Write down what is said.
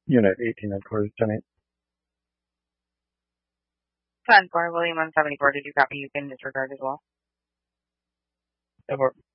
Unit 18 headquarters, 10-8. 10-4, William 174. Did you copy? You can disregard as well. Airport.